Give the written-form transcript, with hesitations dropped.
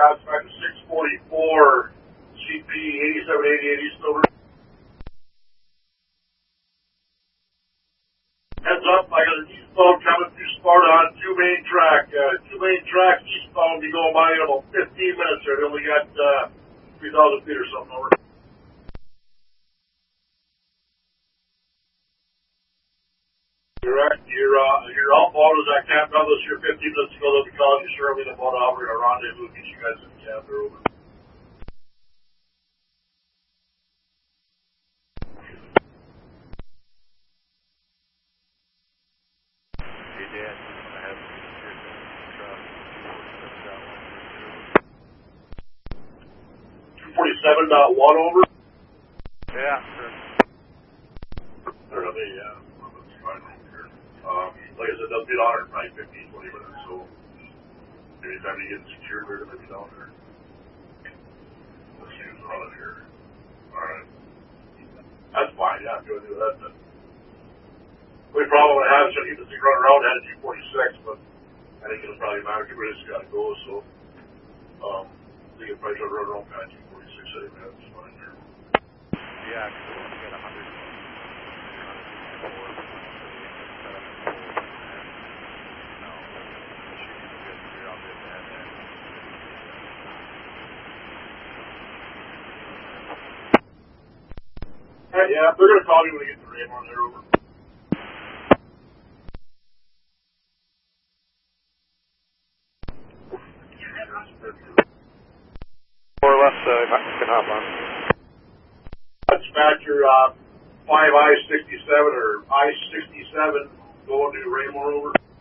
Cops back to 644, CP 8788 East over. Heads up, I got an eastbound coming through Sparta on 2 main track. 2 main track eastbound, be going by in about 15 minutes here. They only got 3,000 feet or something over. Your outbound is at Camp Douglas here 15 minutes ago. They'll be calling you shortly in about an hour. We're going to rendezvous and get you guys in the camp. They're over. Hey, Dad, I have some secured truck. 247.1 over. Yeah, sure. Really, yeah. Well, that's fine over here. Like I said, they'll get on it in probably 15, 20 minutes. So anytime you get secured, they're going to be down there. Let's see who's running here. All right. That's fine. Yeah, I'm going to do that then. The only problem I have is I need to run around at 246, but I think it'll probably matter. Everybody's got to go, so they can probably try to run around at 246 anyway. That's fine there. Yeah, because we got 100. Yeah, they're going to call me when they get to Raymond. They're over. More or less, if I can hop on. That's back your 5 I-67 or I-67 going to Raymond over.